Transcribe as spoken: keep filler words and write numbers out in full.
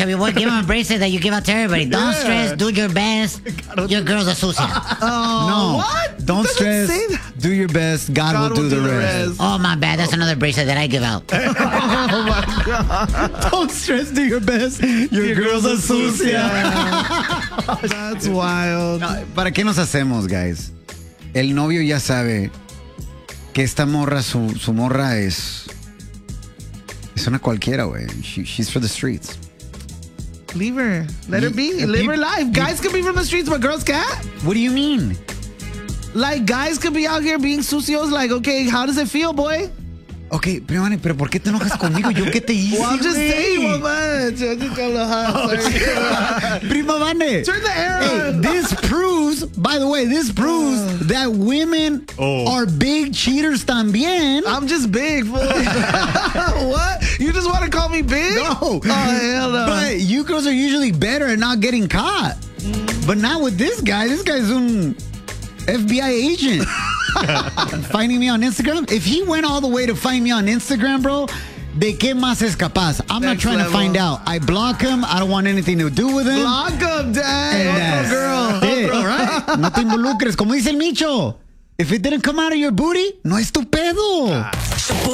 chubby boy. Give him a bracelet that you give out to everybody. Don't Yeah. stress. Do your best. Your girl's a sucia. Oh, No. what? Don't Doesn't stress. say that. Do your best. God, God will do the rest. Oh, my bad. That's another bracelet that I give out. Oh my God. Don't stress. Do your best. Your, Your girl's a girl's a sucia. That's wild. No, ¿para qué nos hacemos, guys? El novio ya sabe que esta morra, su, su morra es... Es una cualquiera, güey. She, she's for the streets. Leave her. Let her be. Y- Live peop- her life. Guys can be from the streets, but girls can't. What do you mean? Like, guys could be out here being sucios. Like, okay, how does it feel, boy? Ok, pero, Vane, pero ¿por qué te enojas conmigo? ¿Yo qué te hice, Well, I'm just güey? saying, well, man. I just got a little hot. Sorry. Prima Vane. Turn the air Hey, on. this proves, by the way, this proves that women Oh. are big cheaters también. I'm just big, fool. What? You just want to call me big? No. Oh, hell no. But you girls are usually better at not getting caught. But not with this guy. This guy's an F B I agent. Finding me on Instagram. If he went all the way to find me on Instagram, bro, ¿de qué más es capaz? I'm not Next trying level. to find out. I block him. I don't want anything to do with him. Block him, dad. And Otro that's girl. it. Otro, right? No te involucres. Como dice el Micho, if it didn't come out of your booty, no es tu pedo.